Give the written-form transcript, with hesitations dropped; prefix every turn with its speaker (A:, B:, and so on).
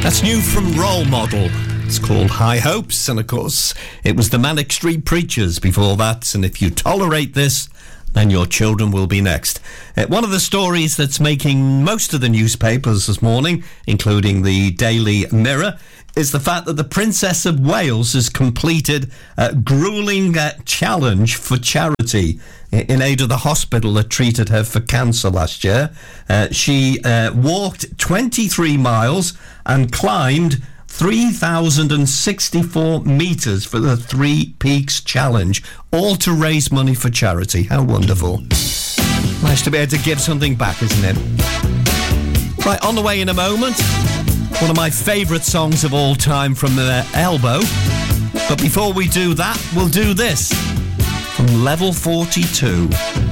A: That's new from Role Model. It's called High Hopes, and of course, it was the Manic Street Preachers before that, and if you tolerate this, then your children will be next. One of the stories that's making most of the newspapers this morning, including the Daily Mirror, is the fact that the Princess of Wales has completed a gruelling challenge for charity in aid of the hospital that treated her for cancer last year. She walked 23 miles and climbed 3,064 metres for the Three Peaks Challenge, all to raise money for charity. How wonderful. Nice to be able to give something back, isn't it? Right, on the way in a moment, one of my favourite songs of all time from Elbow. But before we do that, we'll do this from Level 42.